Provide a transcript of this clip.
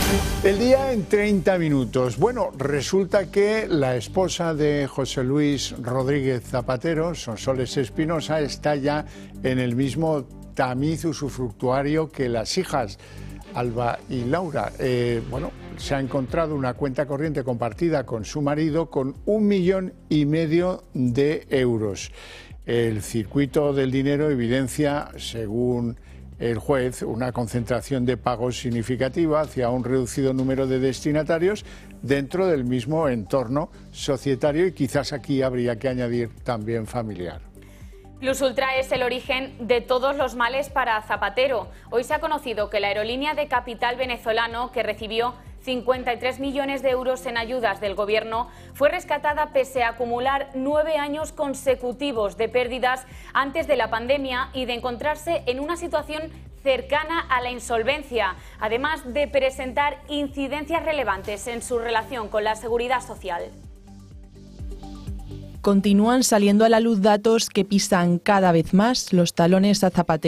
El día en 30 minutos. Bueno, resulta que la esposa de José Luis Rodríguez Zapatero, Sonsoles Espinosa, está ya en el mismo tamiz usufructuario que las hijas Alba y Laura. Se ha encontrado una cuenta corriente compartida con su marido con 1,5 millones de euros. El circuito del dinero evidencia, según el juez, una concentración de pagos significativa hacia un reducido número de destinatarios dentro del mismo entorno societario y quizás aquí habría que añadir también familiar. Plus Ultra es el origen de todos los males para Zapatero. Hoy se ha conocido que la aerolínea de capital venezolano, que recibió 53 millones de euros en ayudas del gobierno, fue rescatada pese a acumular 9 años consecutivos de pérdidas antes de la pandemia y de encontrarse en una situación cercana a la insolvencia, además de presentar incidencias relevantes en su relación con la seguridad social. Continúan saliendo a la luz datos que pisan cada vez más los talones a Zapatero.